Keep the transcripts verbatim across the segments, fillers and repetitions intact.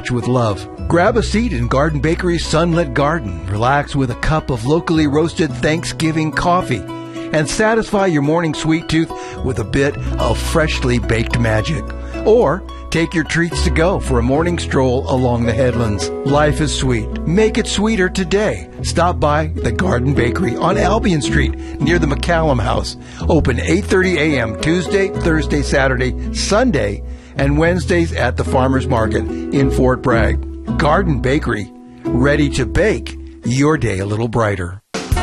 touch with love. Grab a seat in Garden Bakery's Sunlit Garden. Relax with a cup of locally roasted Thanksgiving coffee. And satisfy your morning sweet tooth with a bit of freshly baked magic. Or take your treats to go for a morning stroll along the headlands. Life is sweet. Make it sweeter today. Stop by the Garden Bakery on Albion Street near the McCallum House. Open eight thirty a.m. Tuesday, Thursday, Saturday, Sunday, and Wednesdays at the Farmers Market in Fort Bragg. Garden Bakery, ready to bake your day a little brighter.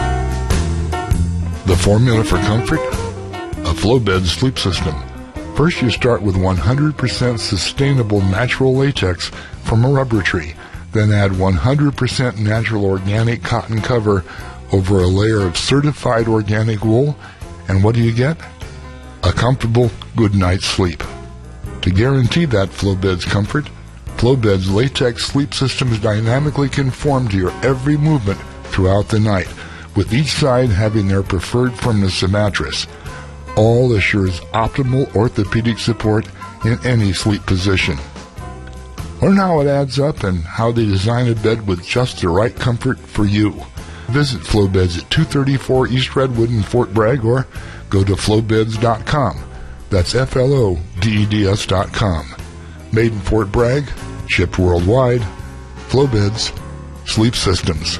The formula for comfort? A Flowbed sleep system. First, you start with one hundred percent sustainable natural latex from a rubber tree. Then add one hundred percent natural organic cotton cover over a layer of certified organic wool. And what do you get? A comfortable, good night's sleep. To guarantee that Flowbed's comfort, Flowbed's latex sleep systems dynamically conform to your every movement throughout the night, with each side having their preferred firmness of mattress. All assures optimal orthopedic support in any sleep position. Learn how it adds up and how they design a bed with just the right comfort for you. Visit Flowbeds at two thirty-four East Redwood in Fort Bragg or go to flowbeds dot com. That's F L O D E D S dot com. Made in Fort Bragg, shipped worldwide. Flowbeds, sleep systems.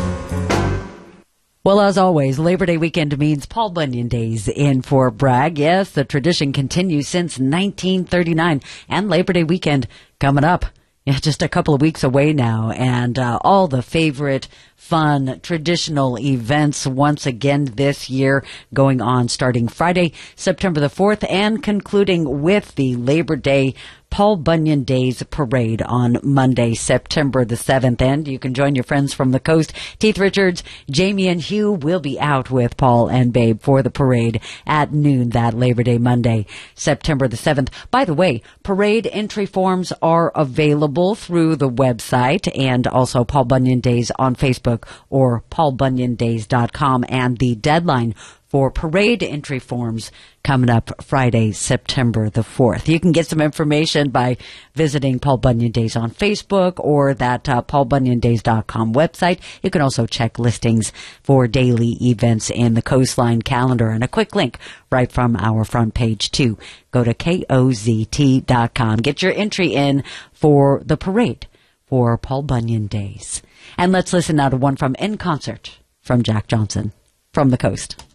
Well, as always, Labor Day weekend means Paul Bunyan Days in Fort Bragg. Yes, the tradition continues since nineteen thirty-nine, and Labor Day weekend coming up. Yeah, just a couple of weeks away now, and uh, all the favorite fun, traditional events once again this year going on starting Friday, September the fourth, and concluding with the Labor Day Paul Bunyan Days Parade on Monday, September the seventh. And you can join your friends from the coast. Teeth Richards, Jamie, and Hugh will be out with Paul and Babe for the parade at noon that Labor Day Monday, September the seventh. By the way, parade entry forms are available through the website and also Paul Bunyan Days on Facebook or paul bunyan days dot com. And the deadline for parade entry forms coming up Friday, September the fourth. You can get some information by visiting Paul Bunyan Days on Facebook or that uh, paul bunyan days dot com website. You can also check listings for daily events in the Coastline calendar, and a quick link right from our front page too. Go to K O Z T dot com. Get your entry in for the parade for Paul Bunyan Days. And let's listen now to one from In Concert from Jack Johnson from the coast.